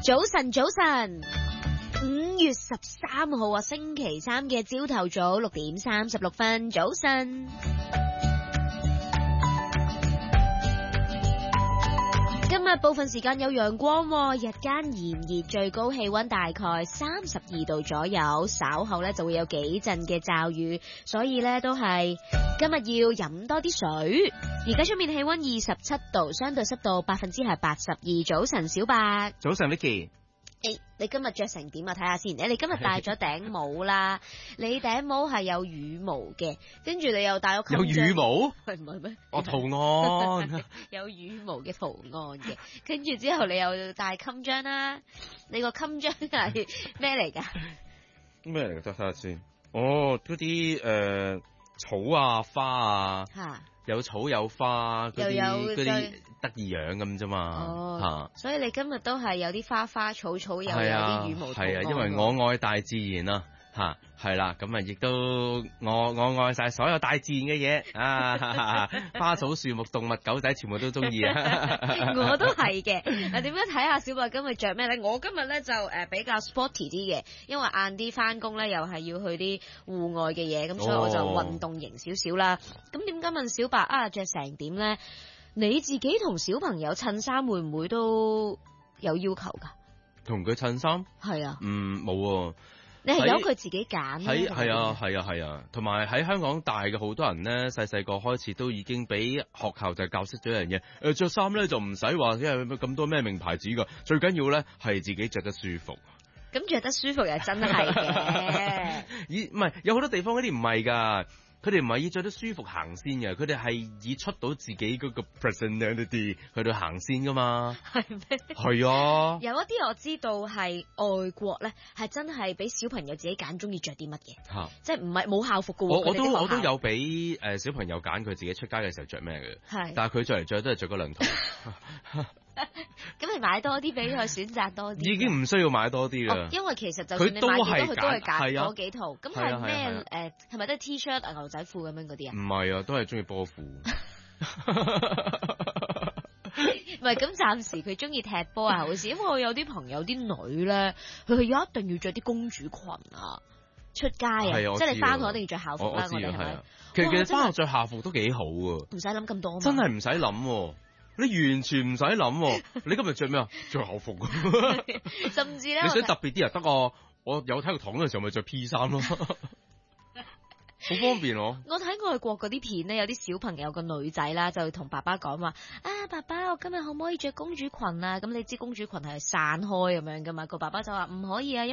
早晨，早晨，5月13號啊，星期三嘅朝頭早6:36，早晨。今日部分時間有陽光，日間炎熱，最高氣溫大概32度左右，稍後咧就會有幾陣嘅驟雨，所以咧都係今日要飲多啲水。而家出面氣溫27度，相對濕度82%。早晨，小白。 早晨 Vicky。 你今日着成點啊？睇下先。你今日戴咗頂帽啦，你頂帽係有羽毛嘅，跟住你又戴咗。 有羽毛？ 唔係咩？ 哦，圖案。 有羽毛嘅圖案嘅，跟住之後你又戴襟章啦。你個襟章係咩嚟㗎？ 咩嚟㗎？睇下先。哦，嗰啲草啊花啊。嚇。有草有花嗰啲得意樣咁啫嘛， 所以你今日都係有啲花花草草，又有啲羽毛圖案。 係啊，因為我愛大自然啊，係啦，咁啊亦都我愛晒所有大自然嘅嘢啊，花草樹木動物狗仔全部都中意啊。 我都係嘅。點樣睇下小白今日着咩咧？我今日咧就比較 sporty 啲嘅，因為晏啲翻工咧又係要去啲戶外嘅嘢，咁所以我就運動型少少啦。咁點解問小白啊着成點咧？你自己同小朋友襯衫會唔會都有要求噶？同佢襯衫？係啊。 冇。你係由佢自己揀？ 係啊，同埋喺香港大嘅好多人咧，細個開始都已經俾學校就教識咗一樣嘢，着衫咧就唔使話因為咁多咩名牌子噶，最緊要咧係自己着得舒服。 咁着得舒服又真係嘅。 唔係有好多地方嗰啲唔係噶。佢哋唔係以着得舒服行先嘅，佢哋係以出到自己嗰個 personality 去到行先噶嘛。係咩？係啊。有一啲我知道係外國咧，係真係俾小朋友自己揀中意着啲乜嘅，即係唔係冇校服嘅喎。 我都有俾小朋友揀佢自己出街嘅時候着咩嘅，但係佢着嚟着都係着嗰兩套。 咁你買多啲俾佢選擇多啲。 已經唔需要買多啲啦。 因為其實就算你買幾多，佢都係揀嗰幾套。咁係咩？係咪都係 T-shirt 牛仔褲咁樣嗰啲啊？唔係啊，都係中意波褲。 唔係，咁暫時佢中意踢波係好事，因為我有啲朋友啲女咧，佢一定要着啲公主裙啊，出街啊，即係你翻學一定要着校服啦。我哋係咪？ 其實翻學着校服都幾好啊， 唔使諗咁多。 真係唔使諗。你完全唔使諗，你今日着咩啊？着校服， 甚至咧， 你想特別啲啊？得我有體育堂嘅時候咪着 P 衫咯，好方便我。 我睇外國嗰啲片咧，有啲小朋友個女仔啦，就同爸爸講話：啊，爸爸，我今日可唔可以着公主裙啊？咁你知公主裙係散開咁樣噶嘛？個爸爸就話唔可以啊。